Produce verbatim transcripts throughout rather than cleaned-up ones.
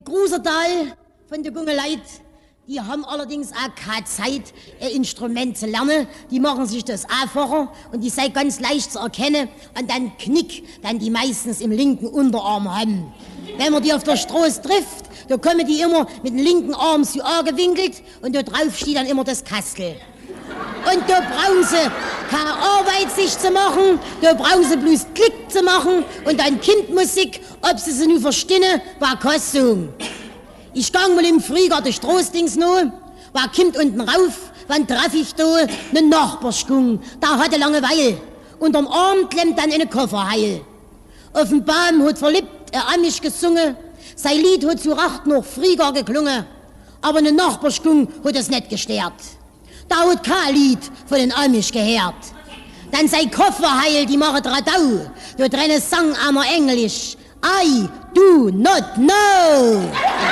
Großer Teil von der junge Leute, die haben allerdings auch keine Zeit, ein Instrument zu lernen. Die machen sich das einfacher und die sei ganz leicht zu erkennen an den Knick, den die meistens im linken Unterarm haben. Wenn man die auf der Straße trifft, da kommen die immer mit dem linken Arm so angewinkelt und da drauf steht dann immer das Kastel. Und da brauchen sie keine Arbeit sich zu machen, da brauchen sie bloß Klick zu machen und dann Kindmusik, ob sie sie nur verstehen, war Kostüm. Ich gang mal im Frühjahr die Straßdings noch, war kommt unten rauf, wann traf ich da ne Nachbarschgung, da hatte Langeweile. Unterm Arm klemmt dann eine Kofferheil. Auf dem Baum hat verliebt er Amisch gesungen, sein Lied hat zu Racht noch Frühjahr geklungen, aber ne Nachbarschgung hat es nicht gestört. Da hat kein Lied von den Amisch gehört. Dann sei Kofferheil, die machen Radau, da drinne sang einmal Englisch. I do not know.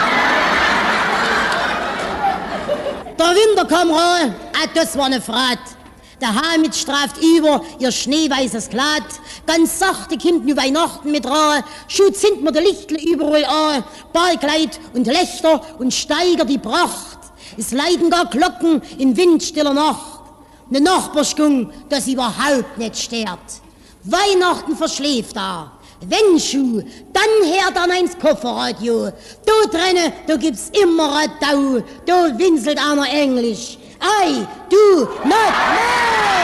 Der Winter kam rein, ah, das war ne Frat. Der Hamid straft über ihr schneeweißes Kleid. Ganz sachte kommt nu Weihnachten mit rein. Schut sind mir die Lichtle überall an. Ballkleid und Lichter und steigert die Pracht. Es leiden gar Glocken in windstiller Nacht. Ne Nachbarschgung, das überhaupt nicht stört. Weihnachten verschläft da. Wenn Schuh, dann hört an eins Kofferradio. Da drinnen, da gibt's immer Radau. Da winselt einer Englisch. I do not know.